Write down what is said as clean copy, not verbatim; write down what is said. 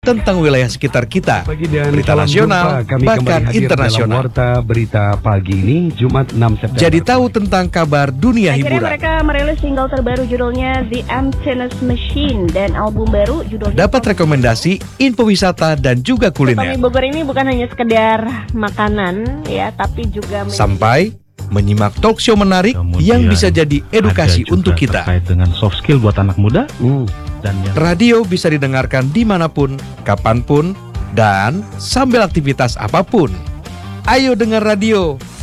tentang wilayah sekitar kita, dan berita nasional, bahkan internasional. Warta Berita Pagi ini, Jumat 6 September. Jadi tahu tentang kabar dunia Akhirnya hiburan. mereka merilis single terbaru judulnya The Emptiness Machine dan album baru judulnya Dapat rekomendasi, info wisata, dan juga Tommy kuliner. Bogor ini bukan hanya sekedar makanan ya, tapi juga Sampai menyimak talk show menarik yang bisa jadi edukasi untuk kita. Terkait dengan soft skill buat anak muda. Dan yang Radio bisa didengarkan dimanapun, kapanpun, dan sambil aktivitas apapun. Ayo dengar radio.